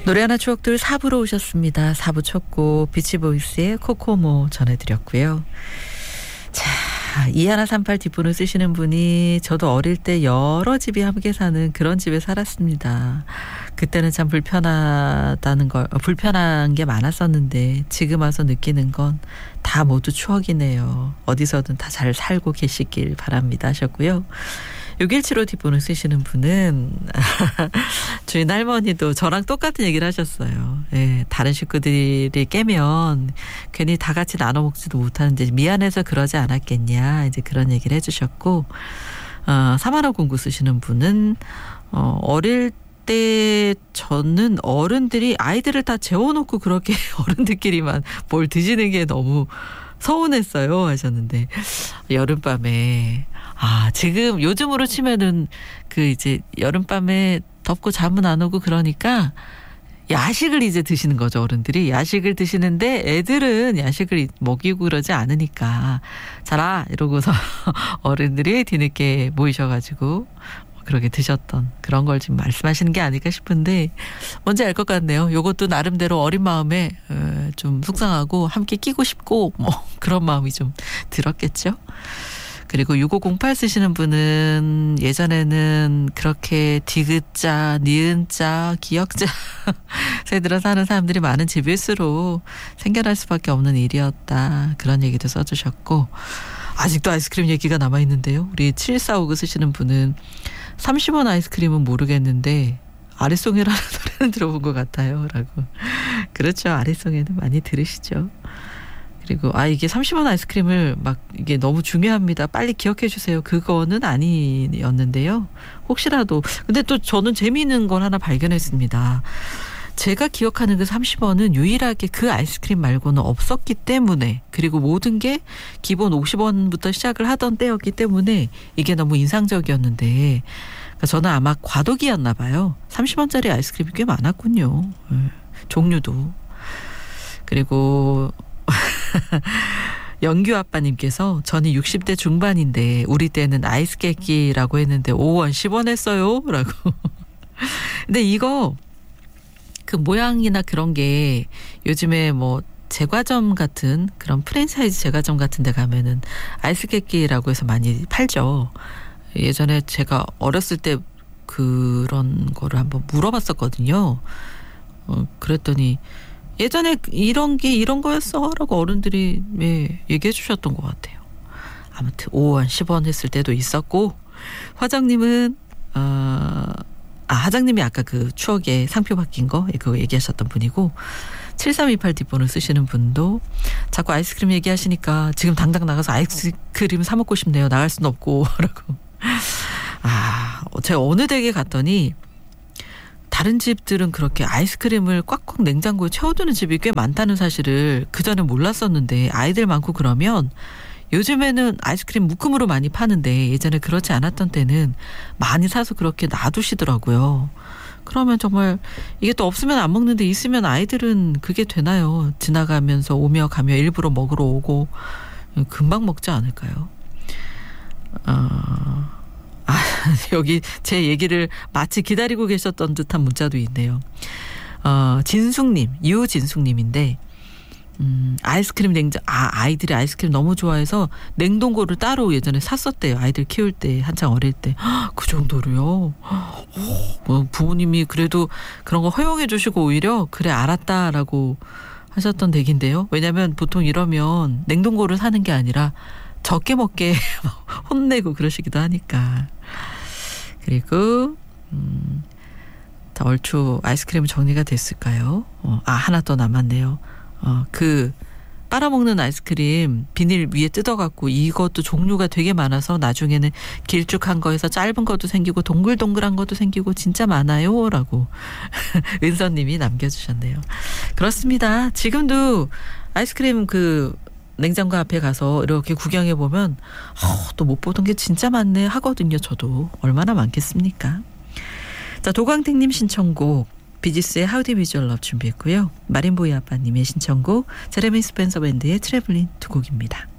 노래 하나 추억들 4부로 오셨습니다. 4부 첫 곡 비치보이스의 코코모 전해드렸고요. 자, 2138 뒷분을 쓰시는 분이 저도 어릴 때 여러 집이 함께 사는 그런 집에 살았습니다. 그때는 참 불편한 게 많았었는데 지금 와서 느끼는 건 다 모두 추억이네요. 어디서든 다 잘 살고 계시길 바랍니다 하셨고요. 6175 뒷분을 쓰시는 분은 주인 할머니도 저랑 똑같은 얘기를 하셨어요. 예, 다른 식구들이 깨면 괜히 다 같이 나눠 먹지도 못하는데 미안해서 그러지 않았겠냐 이제 그런 얘기를 해주셨고 3159 쓰시는 분은 어릴 때 저는 어른들이 아이들을 다 재워놓고 그렇게 어른들끼리만 뭘 드시는 게 너무 서운했어요 하셨는데 여름밤에 지금 요즘으로 치면은 이제 여름밤에 덥고 잠은 안 오고 그러니까 야식을 이제 드시는 거죠. 어른들이 야식을 드시는데 애들은 야식을 먹이고 그러지 않으니까 자라 이러고서 어른들이 뒤늦게 모이셔가지고 그렇게 드셨던 그런 걸 지금 말씀하시는 게 아닐까 싶은데 뭔지 알 것 같네요. 요것도 나름대로 어린 마음에 좀 속상하고 함께 끼고 싶고 뭐 그런 마음이 좀 들었겠죠. 그리고 6508 쓰시는 분은 예전에는 그렇게 디귿자, 니은자, 기역자 세들어 사는 사람들이 많은 집일수록 생겨날 수밖에 없는 일이었다. 그런 얘기도 써주셨고 아직도 아이스크림 얘기가 남아있는데요. 우리 7459 쓰시는 분은 30원 아이스크림은 모르겠는데 아리송해라는 노래는 들어본 것 같아요. 라고. 그렇죠. 아리송해는 많이 들으시죠. 그리고 이게 30원 아이스크림을 막 이게 너무 중요합니다. 빨리 기억해 주세요. 그거는 아니었는데요. 혹시라도 근데 또 저는 재미있는 걸 하나 발견했습니다. 제가 기억하는 그 30원은 유일하게 그 아이스크림 말고는 없었기 때문에 그리고 모든 게 기본 50원부터 시작을 하던 때였기 때문에 이게 너무 인상적이었는데 그러니까 저는 아마 과도기였나 봐요. 30원짜리 아이스크림이 꽤 많았군요. 종류도. 그리고 영규 아빠님께서 저는 60대 중반인데 우리 때는 아이스 깨끼라고 했는데 5원 10원 했어요 라고. 근데 이거 그 모양이나 그런 게 요즘에 뭐 제과점 같은 그런 프랜차이즈 제과점 같은 데 가면은 아이스 깨끼라고 해서 많이 팔죠. 예전에 제가 어렸을 때 그런 거를 한번 물어봤었거든요. 그랬더니 예전에 이런 게 이런 거였어 라고 어른들이 얘기해 주셨던 것 같아요. 아무튼 5원 10원 했을 때도 있었고 화장님은 화장님이 아까 그 추억에 상표 바뀐 거 그거 얘기하셨던 분이고 7328 뒷번호 쓰시는 분도 자꾸 아이스크림 얘기하시니까 지금 당장 나가서 아이스크림 사 먹고 싶네요. 나갈 수는 없고 라고. 제가 어느 댁에 갔더니 다른 집들은 그렇게 아이스크림을 꽉꽉 냉장고에 채워두는 집이 꽤 많다는 사실을 그전에 몰랐었는데 아이들 많고 그러면 요즘에는 아이스크림 묶음으로 많이 파는데 예전에 그렇지 않았던 때는 많이 사서 그렇게 놔두시더라고요. 그러면 정말 이게 또 없으면 안 먹는데 있으면 아이들은 그게 되나요? 지나가면서 오며 가며 일부러 먹으러 오고 금방 먹지 않을까요? 여기 제 얘기를 마치 기다리고 계셨던 듯한 문자도 있네요. 진숙님, 유진숙님인데 아이스크림 아이들이 아이스크림 너무 좋아해서 냉동고를 따로 예전에 샀었대요. 아이들 키울 때 한창 어릴 때. 그 정도로요. 부모님이 그래도 그런 거 허용해 주시고 오히려 그래 알았다라고 하셨던 댁인데요. 왜냐하면 보통 이러면 냉동고를 사는 게 아니라 적게 먹게 혼내고 그러시기도 하니까. 그리고 얼추 아이스크림 정리가 됐을까요? 하나 더 남았네요. 그 빨아먹는 아이스크림 비닐 위에 뜯어갖고 이것도 종류가 되게 많아서 나중에는 길쭉한 거에서 짧은 것도 생기고 동글동글한 것도 생기고 진짜 많아요 라고 은서님이 남겨주셨네요. 그렇습니다. 지금도 아이스크림 냉장고 앞에 가서 이렇게 구경해 보면 또 못 보던 게 진짜 많네 하거든요. 저도 얼마나 많겠습니까? 자, 도광택님 신청곡 비지스의 How Deep Is Your Love 준비했고요. 마린보이 아빠님의 신청곡 제레미 스펜서 밴드의 트래블린 두 곡입니다.